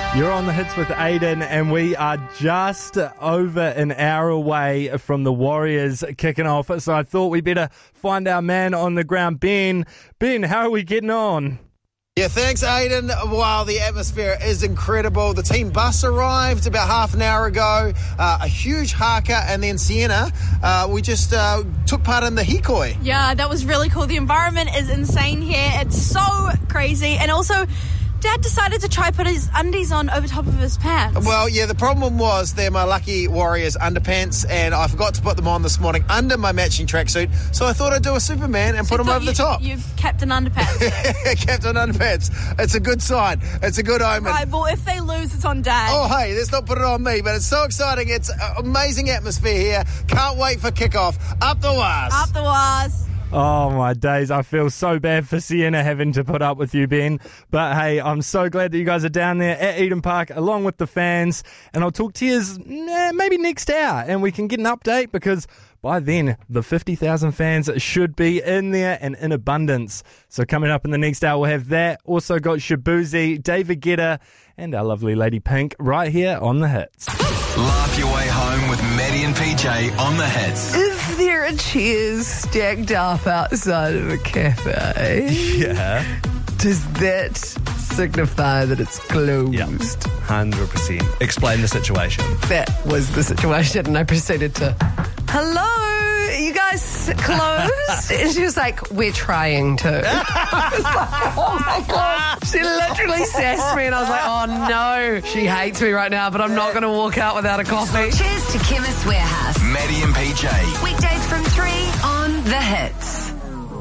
You're on the hits with Aiden, and we are just over an hour away from the Warriors kicking off. So I thought we better find our man on the ground, Ben. Ben, how are we getting on? Yeah, thanks, Aiden. Wow, the atmosphere is incredible. The team bus arrived about half an hour ago. A huge haka, and then Sienna, we just took part in the hikoi. Yeah, that was really cool. The environment is insane here. It's so crazy. And also, Dad decided to try put his undies on over top of his pants. Well, yeah, the problem was they're my Lucky Warriors underpants, and I forgot to put them on this morning under my matching tracksuit, so I thought I'd do a Superman and put them over the top. You've Captain Underpants. Captain Underpants. It's a good sign. It's a good omen. Right, well, if they lose, it's on Dad. Oh, hey, let's not put it on me, but it's so exciting. It's an amazing atmosphere here. Can't wait for kickoff. Up the waz. Up the waz. Oh, my days. I feel so bad for Sienna having to put up with you, Ben. But, hey, I'm so glad that you guys are down there at Eden Park along with the fans. And I'll talk to you maybe next hour, and we can get an update, because by then the 50,000 fans should be in there and in abundance. So coming up in the next hour, we'll have that. Also got Shabuzi, David Guetta, and our lovely Lady Pink right here on The Hits. Laugh your way home with Maddie and PJ on The Hits. Is there a cheers stacked up outside of a cafe? Yeah. Does that signify that it's closed? Yeah, 100%. Explain the situation. That was the situation, and I proceeded to, hello, you guys closed? And she was like, we're trying to. I was like, oh my God. She literally sassed me, and I was like, oh no, she hates me right now, but I'm not going to walk out without a coffee. Cheers to Chemist Warehouse. Maddie and PJ. Weekdays from 3 on The Hits.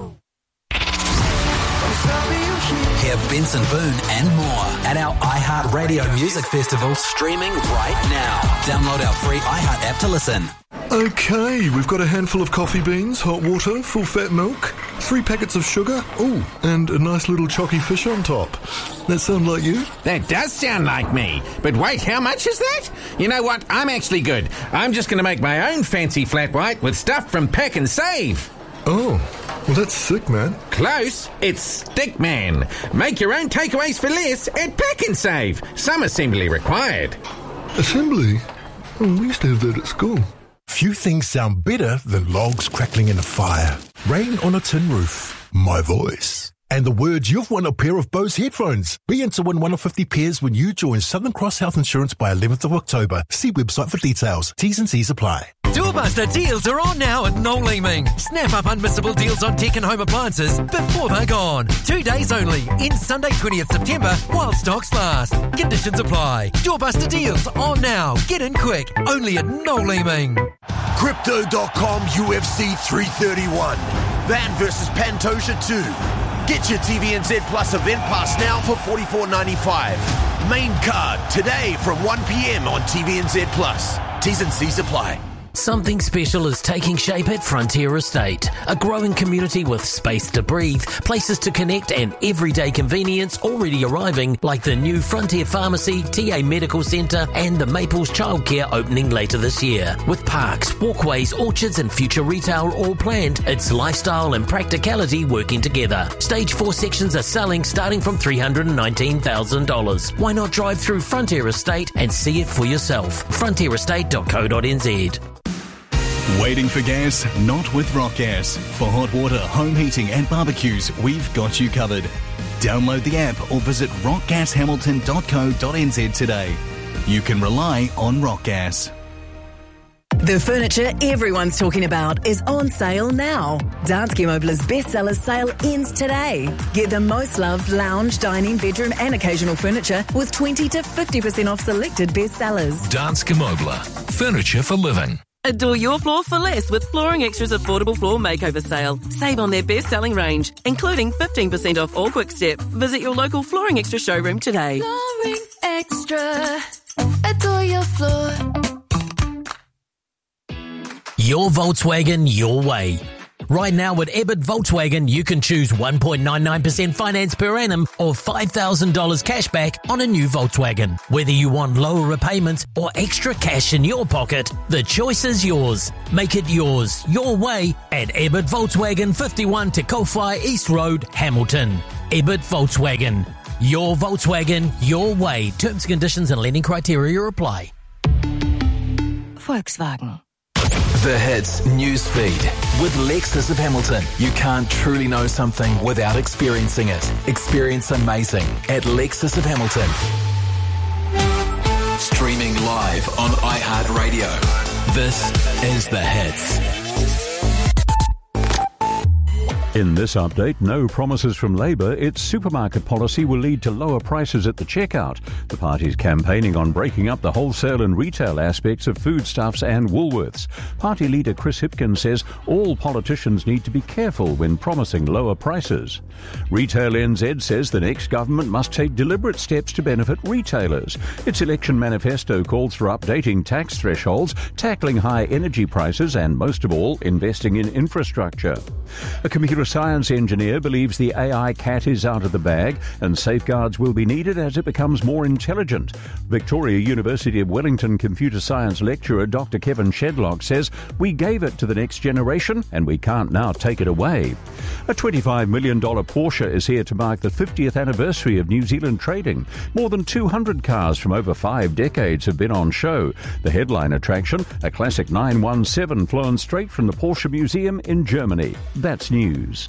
Hear Benson Boone and more at our iHeartRadio Music Festival, streaming right now. Download our free iHeart app to listen. Okay, we've got a handful of coffee beans, hot water, full fat milk, 3 packets of sugar, and a nice little chocky fish on top. That sound like you? That does sound like me. But wait, how much is that? You know what? I'm actually good. I'm just going to make my own fancy flat white with stuff from Pack and Save. Oh, well, that's sick, man. Close. It's Stickman. Make your own takeaways for less at Pack and Save. Some assembly required. Assembly? Oh, we used to have that at school. Few things sound better than logs crackling in a fire, rain on a tin roof, my voice, and the words you've won a pair of Bose headphones. Be in to win 1 of 50 pairs when you join Southern Cross Health Insurance by 11th of October. See website for details. T's and C's apply. Doorbuster deals are on now at Noel Leeming. Snap up unmissable deals on tech and home appliances before they're gone. 2 days only, in Sunday 20th September, while stocks last. Conditions apply. Doorbuster deals on now. Get in quick. Only at Noel Leeming. Crypto.com UFC 331. Van versus Pantoja 2. Get your TVNZ Plus event pass now for $44.95. Main card today from 1 p.m. on TVNZ Plus. T's and C's apply. Something special is taking shape at Frontier Estate. A growing community with space to breathe, places to connect and everyday convenience already arriving, like the new Frontier Pharmacy, TA Medical Centre and the Maples Childcare opening later this year. With parks, walkways, orchards and future retail all planned, it's lifestyle and practicality working together. Stage 4 sections are selling starting from $319,000. Why not drive through Frontier Estate and see it for yourself? frontierestate.co.nz. Waiting for gas? Not with Rock Gas. For hot water, home heating and barbecues, we've got you covered. Download the app or visit rockgashamilton.co.nz today. You can rely on Rock Gas. The furniture everyone's talking about is on sale now. Danske Møbler's bestsellers sale ends today. Get the most loved lounge, dining, bedroom and occasional furniture with 20 to 50% off selected bestsellers. Danske Møbler. Furniture for living. Adore your floor for less with Flooring Extra's affordable floor makeover sale. Save on their best-selling range, including 15% off all Quick Step. Visit your local Flooring Extra showroom today. Flooring Extra. Adore your floor. Your Volkswagen, your way. Right now at Ebbett Volkswagen, you can choose 1.99% finance per annum or $5,000 cash back on a new Volkswagen. Whether you want lower repayments or extra cash in your pocket, the choice is yours. Make it yours, your way at Ebbett Volkswagen, 51 Te Kowhai East Road, Hamilton. Ebbett Volkswagen. Your Volkswagen, your way. Terms, conditions and lending criteria apply. Volkswagen. The Hits newsfeed with Lexus of Hamilton. You can't truly know something without experiencing it. Experience amazing at Lexus of Hamilton. Streaming live on iHeartRadio. This is The Hits. In this update, no promises from Labour. Its supermarket policy will lead to lower prices at the checkout. The party's campaigning on breaking up the wholesale and retail aspects of foodstuffs and Woolworths. Party leader Chris Hipkins says all politicians need to be careful when promising lower prices. Retail NZ says the next government must take deliberate steps to benefit retailers. Its election manifesto calls for updating tax thresholds, tackling high energy prices and, most of all, investing in infrastructure. A computer science engineer believes the AI cat is out of the bag and safeguards will be needed as it becomes more intelligent. Victoria University of Wellington computer science lecturer Dr. Kevin Shedlock says, "We gave it to the next generation and we can't now take it away." A $25 million Porsche is here to mark the 50th anniversary of New Zealand trading. More than 200 cars from over 5 decades have been on show. The headline attraction, a classic 917 flown straight from the Porsche Museum in Germany. That's news.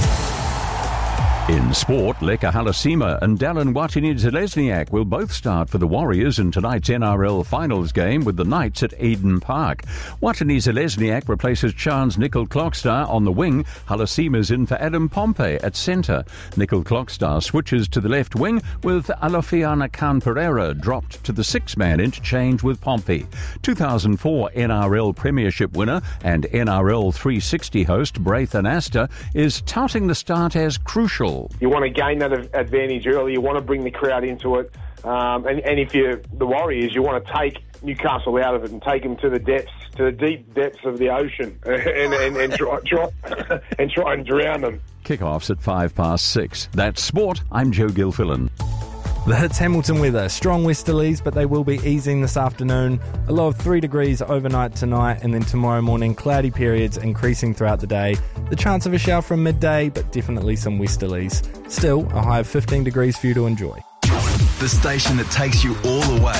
In sport, Leka Halasima and Dallin Watene-Zelezniak will both start for the Warriors in tonight's NRL Finals game with the Knights at Eden Park. Watene-Zelezniak replaces Chance Nickel Clockstar on the wing. Halasima's in for Adam Pompey at centre. Nickel Clockstar switches to the left wing with Alofiana Khan Pereira dropped to the six-man interchange with Pompey. 2004 NRL Premiership winner and NRL 360 host Braith Anasta is touting the start as crucial. You want to gain that advantage early. You want to bring the crowd into it. And if you're the Warriors, you want to take Newcastle out of it and take them to the depths, to the deep depths of the ocean, and try and drown them. Kickoffs at 6:05. That's sport. I'm Joe Gilfillan. The Hits Hamilton weather. Strong westerlies, but they will be easing this afternoon. A low of 3 degrees overnight tonight, and then tomorrow morning, cloudy periods increasing throughout the day. The chance of a shower from midday, but definitely some westerlies. Still, a high of 15 degrees for you to enjoy. The station that takes you all the way.